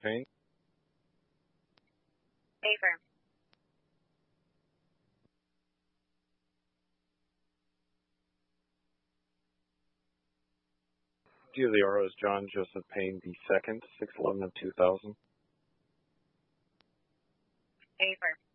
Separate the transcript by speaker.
Speaker 1: Payne.
Speaker 2: Affirm.
Speaker 1: Dear the RO is John Joseph Payne II, 6/11/2000.
Speaker 2: Affirm.